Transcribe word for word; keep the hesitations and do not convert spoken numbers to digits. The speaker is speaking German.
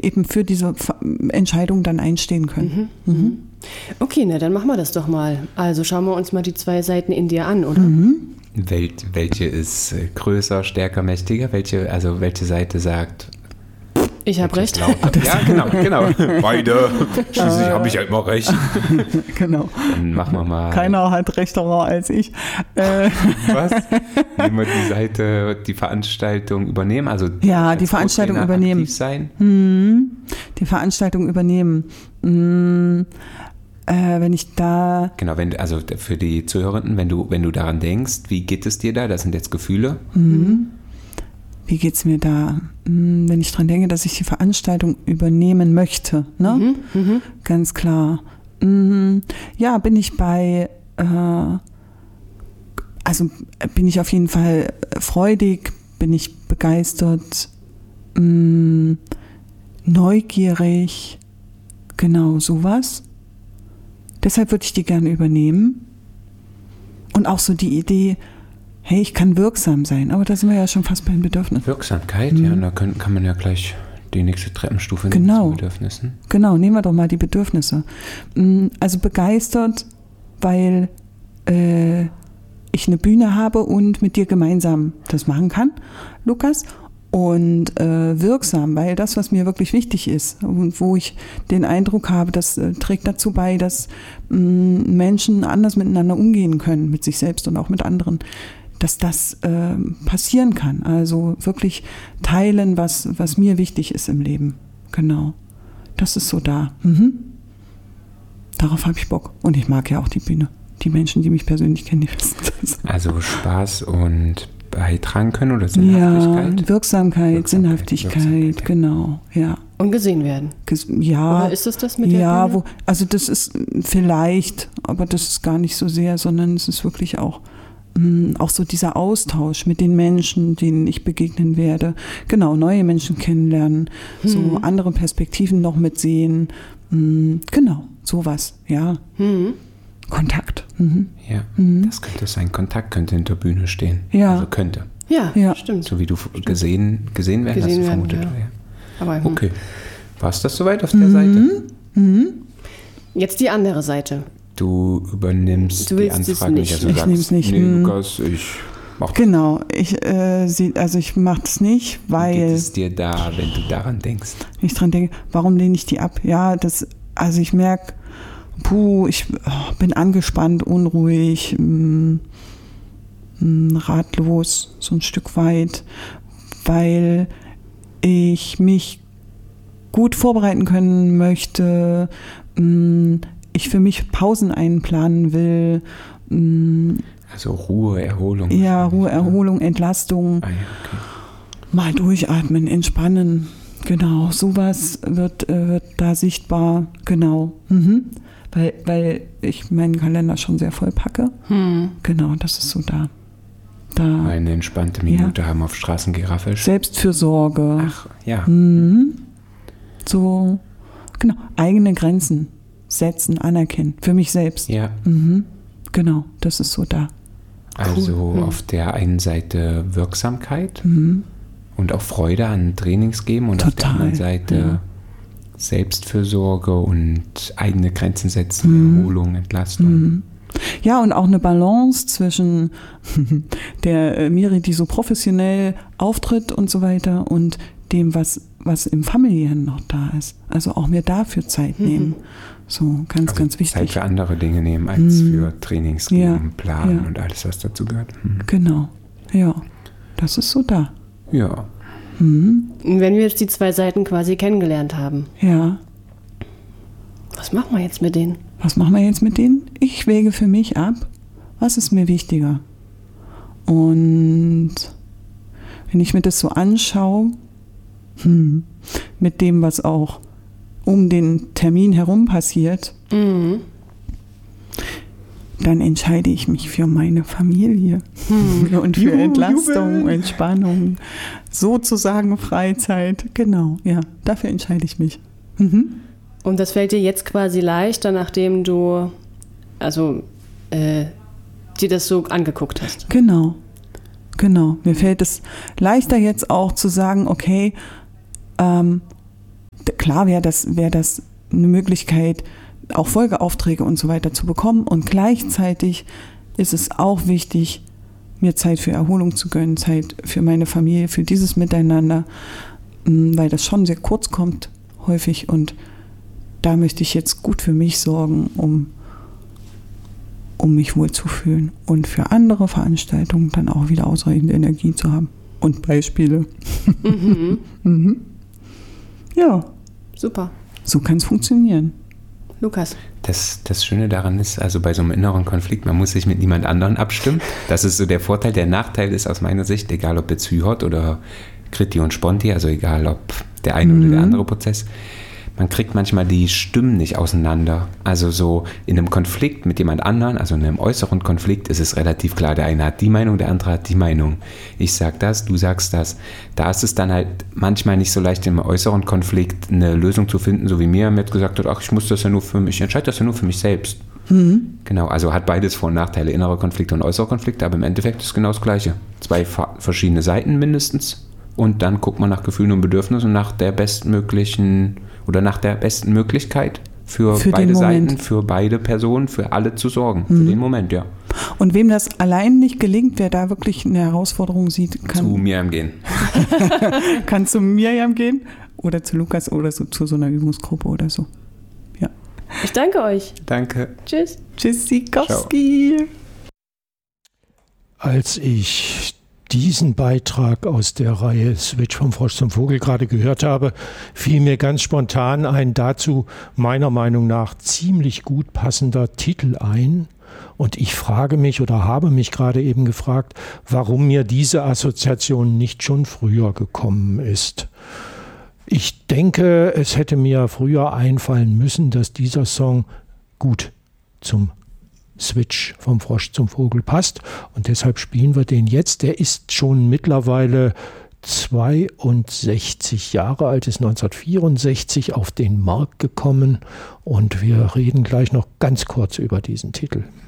eben für diese Entscheidung dann einstehen können. Mhm. Mhm. Okay, na dann machen wir das doch mal. Also schauen wir uns mal die zwei Seiten in dir an, oder? Mhm. Wel, welche ist größer, stärker, mächtiger? Welche, also welche Seite sagt... Ich habe recht. Ja, genau, genau. Beide. Schließlich habe ich ja immer recht. Genau. Dann machen wir mal. Keiner hat rechterer als ich. Äh. Was? Nehmen wir die Seite, die Veranstaltung übernehmen? Also ja, die Veranstaltung übernehmen. Aktiv sein? Hm, die Veranstaltung übernehmen. Hm, äh, wenn ich da. Genau, wenn also für die Zuhörenden, wenn du, wenn du daran denkst, wie geht es dir da? Das sind jetzt Gefühle. Mhm. Wie geht es mir da? Wenn ich dran denke, dass ich die Veranstaltung übernehmen möchte, ne? Mhm, mh. Ganz klar. Ja, bin ich bei, äh, also bin ich auf jeden Fall freudig, bin ich begeistert, mh, neugierig, genau sowas. Deshalb würde ich die gerne übernehmen. Und auch so die Idee, hey, ich kann wirksam sein, aber da sind wir ja schon fast bei den Bedürfnissen. Wirksamkeit, mhm. ja, da können, kann man ja gleich die nächste Treppenstufe nehmen genau. zu Bedürfnissen. Genau, nehmen wir doch mal die Bedürfnisse. Also begeistert, weil äh, ich eine Bühne habe und mit dir gemeinsam das machen kann, Lukas. Und äh, wirksam, weil das, was mir wirklich wichtig ist und wo ich den Eindruck habe, das äh, trägt dazu bei, dass mh, Menschen anders miteinander umgehen können, mit sich selbst und auch mit anderen, dass das äh, passieren kann. Also wirklich teilen, was, was mir wichtig ist im Leben. Genau. Das ist so da. Mhm. Darauf habe ich Bock. Und ich mag ja auch die Bühne. Die Menschen, die mich persönlich kennen, die wissen das. Also Spaß und beitragen können oder Sinnhaftigkeit? Ja, Wirksamkeit, Wirksamkeit Sinnhaftigkeit, Wirksamkeit, genau. Ja. Und gesehen werden. Ges- ja. Oder ist es das mit der Ja, Bühne? wo, also das ist vielleicht, aber das ist gar nicht so sehr, sondern es ist wirklich auch auch so dieser Austausch mit den Menschen, denen ich begegnen werde. Genau, neue Menschen kennenlernen, hm. so andere Perspektiven noch mitsehen. Genau, sowas, ja. Hm. Kontakt. Mhm. Ja, mhm. das könnte sein. Kontakt könnte hinter Bühne stehen. Ja. Also könnte. Ja, ja. Stimmt. So wie du gesehen, gesehen werden, gesehen hast du werden, vermutet. ja. Ja. Aber, hm. Okay. War es das soweit auf der mhm. Seite? Mhm. Jetzt die andere Seite. Du übernimmst du die Anfrage nicht. nicht. Also ich sagst, nehme es nicht. Nee, Lukas, ich mach das. Genau, ich, äh, sie, also ich mache das nicht, weil... Wie geht es dir da, wenn du daran denkst? Ich dran denke, warum lehne ich die ab? Ja, das, also ich merke, puh, ich oh, bin angespannt, unruhig, mh, mh, ratlos, so ein Stück weit, weil ich mich gut vorbereiten können möchte, mh, ich für mich Pausen einplanen will. Mh, also Ruhe, Erholung. Ja, Ruhe, Erholung, Entlastung. Ah, ja, okay. Mal durchatmen, entspannen. Genau, sowas wird, äh, wird da sichtbar. Genau. Mhm. Weil, weil ich meinen Kalender schon sehr voll packe. Hm. Genau, das ist so da. da. Mal eine entspannte Minute ja. haben auf Straßengiraffel. Selbstfürsorge. Ach, ja. Mhm. So, genau, eigene Grenzen setzen, anerkennen. Für mich selbst. Ja. Mhm. Genau, das ist so da. Also cool. auf der einen Seite Wirksamkeit Mhm. und auch Freude an Trainings geben und Total, auf der anderen Seite ja. Selbstfürsorge und eigene Grenzen setzen, Mhm. Erholung, Entlastung. Mhm. Ja, und auch eine Balance zwischen der äh, Miri, die so professionell auftritt und so weiter, und dem, was, was im Familiären noch da ist. Also auch mir dafür Zeit nehmen. Mhm. So, ganz, also ganz wichtig. Zeit für andere Dinge nehmen, als mhm. für Trainings geben, ja. planen ja. und alles, was dazu gehört. Mhm. Genau, ja. Das ist so da. Ja. Mhm. Und wenn wir jetzt die zwei Seiten quasi kennengelernt haben, ja. was machen wir jetzt mit denen? Was machen wir jetzt mit denen? Ich wäge für mich ab, was ist mir wichtiger. Und wenn ich mir das so anschaue, hm, mit dem, was auch um den Termin herum passiert, Mhm. dann entscheide ich mich für meine Familie Hm. und für Juhu, Entlastung, Jubel. Entspannung, sozusagen Freizeit. Genau, ja, dafür entscheide ich mich. Mhm. Und das fällt dir jetzt quasi leichter, nachdem du also äh, dir das so angeguckt hast. Genau, genau. Mir fällt es leichter jetzt auch zu sagen, okay, ähm, Klar wäre das, wär das eine Möglichkeit, auch Folgeaufträge und so weiter zu bekommen. Und gleichzeitig ist es auch wichtig, mir Zeit für Erholung zu gönnen, Zeit für meine Familie, für dieses Miteinander, weil das schon sehr kurz kommt häufig. Und da möchte ich jetzt gut für mich sorgen, um, um mich wohlzufühlen und für andere Veranstaltungen dann auch wieder ausreichend Energie zu haben. Und Beispiele. Mhm. mhm. Ja. Super. So kann es funktionieren. Lukas. Das, das Schöne daran ist, also bei so einem inneren Konflikt, man muss sich mit niemand anderem abstimmen. Das ist so der Vorteil. Der Nachteil ist aus meiner Sicht, egal ob jetzt Hyhot oder Kriti und Sponti, also egal ob der eine mhm. oder der andere Prozess, man kriegt manchmal die Stimmen nicht auseinander. Also so in einem Konflikt mit jemand anderem, also in einem äußeren Konflikt, ist es relativ klar, der eine hat die Meinung, der andere hat die Meinung. Ich sag das, du sagst das. Da ist es dann halt manchmal nicht so leicht, im äußeren Konflikt eine Lösung zu finden, so wie mir, mir jetzt gesagt hat, ach, ich muss das ja nur für mich, ich entscheide das ja nur für mich selbst. Mhm. Genau, also hat beides Vor- und Nachteile, innere Konflikte und äußere Konflikte, aber im Endeffekt ist es genau das Gleiche. Zwei fa- verschiedene Seiten mindestens und dann guckt man nach Gefühlen und Bedürfnissen und nach der bestmöglichen oder nach der besten Möglichkeit für, für beide Seiten, für beide Personen, für alle zu sorgen, mhm. für den Moment, ja. Und wem das allein nicht gelingt, wer da wirklich eine Herausforderung sieht, kann zu Miriam gehen. kann zu Miriam gehen oder zu Lukas oder so, zu so einer Übungsgruppe oder so. Ja. Ich danke euch. Danke. Tschüss. Tschüssikowski. Als ich diesen Beitrag aus der Reihe Switch vom Frosch zum Vogel gerade gehört habe, fiel mir ganz spontan ein dazu meiner Meinung nach ziemlich gut passender Titel ein. Und ich frage mich oder habe mich gerade eben gefragt, warum mir diese Assoziation nicht schon früher gekommen ist. Ich denke, es hätte mir früher einfallen müssen, dass dieser Song gut zum Switch vom Frosch zum Vogel passt und deshalb spielen wir den jetzt. Der ist schon mittlerweile zweiundsechzig Jahre alt, ist neunzehnhundertvierundsechzig auf den Markt gekommen und wir reden gleich noch ganz kurz über diesen Titel.